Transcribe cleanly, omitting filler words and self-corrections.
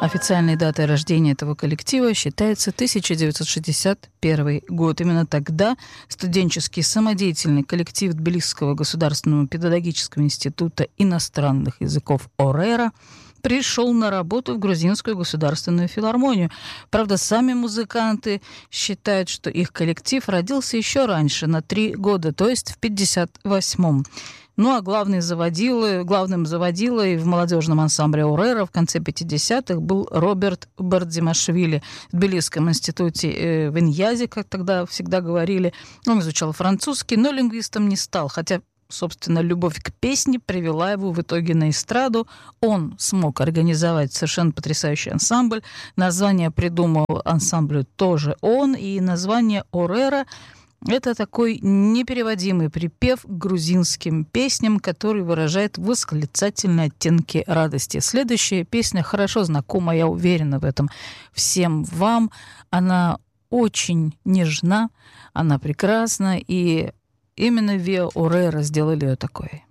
Официальной датой рождения этого коллектива считается 1961 год. Именно тогда студенческий самодеятельный коллектив Тбилисского государственного педагогического института иностранных языков ОРЭРа пришел на работу в Грузинскую государственную филармонию. Правда, сами музыканты считают, что их коллектив родился еще раньше, на 3 года, то есть в 1958-м. Ну а главным заводилой в молодежном ансамбле ОРЭРа в конце 50-х был Роберт Бардзимашвили. В Тбилисском институте в Иньязе, как тогда всегда говорили, он изучал французский, но лингвистом не стал, хотя собственно, любовь к песне привела его в итоге на эстраду. Он смог организовать совершенно потрясающий ансамбль. Название придумал ансамблю тоже он. И название «Орера» — это такой непереводимый припев к грузинским песням, который выражает восклицательные оттенки радости. Следующая песня хорошо знакома, я уверена в этом всем вам. Она очень нежна, она прекрасна, и именно Виа Орера сделали ее такой.